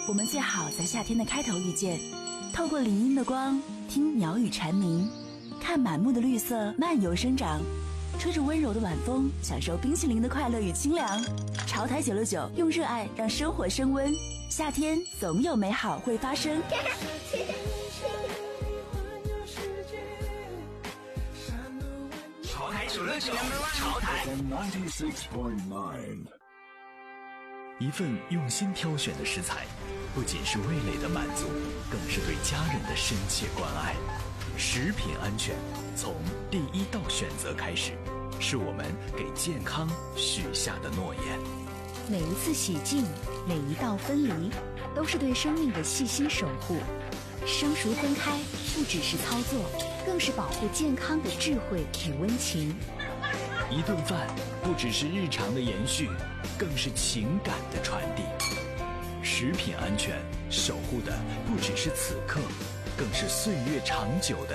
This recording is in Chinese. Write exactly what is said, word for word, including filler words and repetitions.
我们最好在夏天的开头遇见，透过林荫的光，听鸟语蝉鸣，看满目的绿色漫游生长，吹着温柔的晚风，享受冰淇淋的快乐与清凉。潮台九六九，用热爱让生活升温，夏天总有美好会发生。 潮台九六九，潮台一份用心挑选的食材，不仅是味蕾的满足，更是对家人的深切关爱。食品安全从第一道选择开始，是我们给健康许下的诺言。 每一次洗净，每一道分离，都是对生命的细心守护。生熟分开不只是操作，更是保护健康的智慧与温情。 一顿饭不只是日常的延续，更是情感的传递。食品安全守护的不只是此刻，更是岁月长久的